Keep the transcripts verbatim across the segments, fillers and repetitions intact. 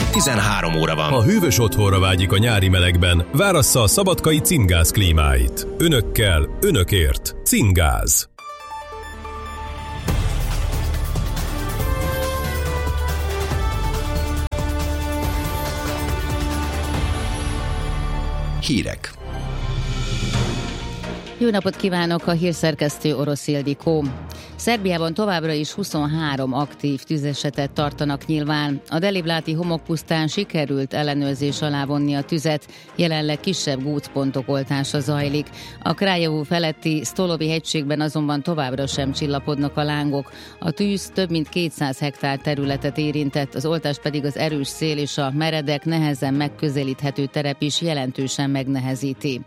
tizenhárom óra van. Ha hűvös otthonra vágyik a nyári melegben, várassza a szabadkai Cingáz klímáit. Önökkel, önökért. Cingáz. Hírek. Jó napot kívánok, a hírszerkesztő Orosz Ildikó. Szerbiában továbbra is huszonhárom aktív tüzesetet tartanak nyilván. A Delibláti homokpusztán sikerült ellenőrzés alá vonni a tüzet, jelenleg kisebb gócpontok oltása zajlik. A Krajevú feletti Stolovi hegységben azonban továbbra sem csillapodnak a lángok. A tűz több mint kétszáz hektár területet érintett, az oltás pedig az erős szél és a meredek, nehezen megközelíthető terep is jelentősen megnehezíti.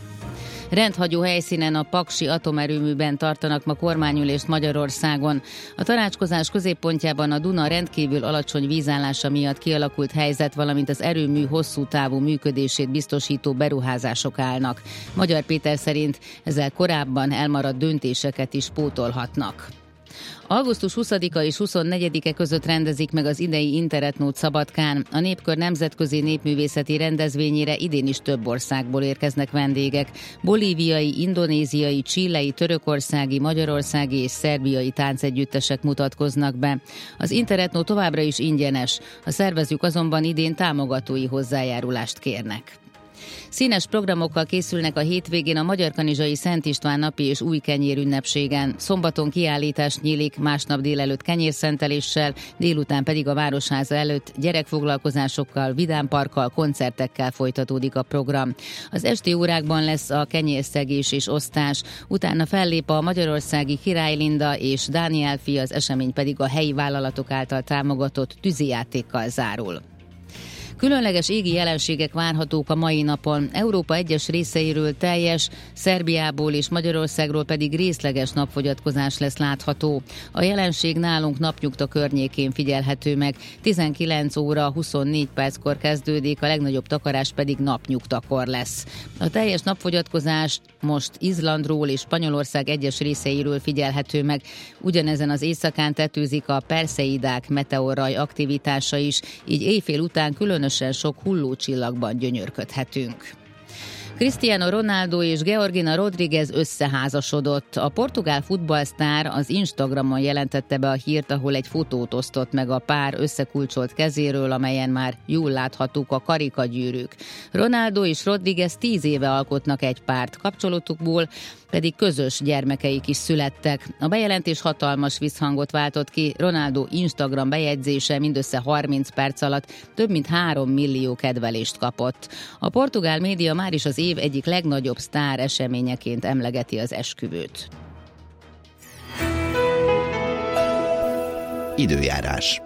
Rendhagyó helyszínen a paksi atomerőműben tartanak ma kormányülést Magyarországon. A tanácskozás középpontjában a Duna rendkívül alacsony vízállása miatt kialakult helyzet, valamint az erőmű hosszú távú működését biztosító beruházások állnak. Magyar Péter szerint ezzel korábban elmaradt döntéseket is pótolhatnak. augusztus huszadika és huszonnegyedike között rendezik meg az idei Interetnót Szabadkán. A Népkör nemzetközi népművészeti rendezvényére idén is több országból érkeznek vendégek. Bolíviai, indonéziai, chilei, törökországi, magyarországi és szerbiai táncegyüttesek mutatkoznak be. Az Interetnó továbbra is ingyenes, a szervezők azonban idén támogatói hozzájárulást kérnek. Színes programokkal készülnek a hétvégén a Magyarkanizsai Szent István napi és új kenyér ünnepségen. Szombaton kiállítás nyílik, másnap délelőtt kenyérszenteléssel, délután pedig a Városháza előtt gyerekfoglalkozásokkal, vidámparkkal, koncertekkel folytatódik a program. Az esti órákban lesz a kenyérszegés és osztás, utána fellép a magyarországi Király Linda és Dániel fi, az esemény pedig a helyi vállalatok által támogatott tűzijátékkal zárul. Különleges égi jelenségek várhatók a mai napon. Európa egyes részeiről teljes, Szerbiából és Magyarországról pedig részleges napfogyatkozás lesz látható. A jelenség nálunk napnyugta környékén figyelhető meg. tizenkilenc óra huszonnégy perckor kezdődik, a legnagyobb takarás pedig napnyugtakor lesz. A teljes napfogyatkozás most Izlandról és Spanyolország egyes részeiről figyelhető meg. Ugyanezen az éjszakán tetőzik a Perseidák meteorraj aktivitása is, így éjfél után különösen sok hullócsillagban gyönyörködhetünk. Cristiano Ronaldo és Georgina Rodriguez összeházasodott. A portugál futballsztár az Instagramon jelentette be a hírt, ahol egy fotót osztott meg a pár összekulcsolt kezéről, amelyen már jól láthatók a karikagyűrűk. Ronaldo és Rodriguez tíz éve alkotnak egy párt, kapcsolatukból pedig közös gyermekeik is születtek. A bejelentés hatalmas visszhangot váltott ki, Ronaldo Instagram bejegyzése mindössze harminc perc alatt több mint három millió kedvelést kapott. A portugál média már is az év egyik legnagyobb sztár eseményeként emlegeti az esküvőt. Időjárás.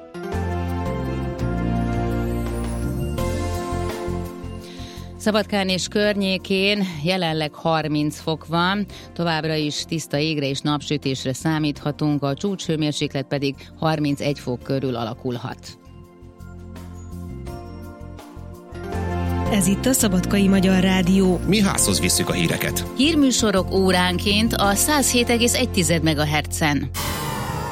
Szabadkán és környékén jelenleg harminc fok van, továbbra is tiszta égre és napsütésre számíthatunk, a csúcshőmérséklet pedig harmincegy fok körül alakulhat. Ez itt a Szabadkai Magyar Rádió. Mi házhoz visszük a híreket. Hírműsorok óránként a száz hét egész egy megahertzen.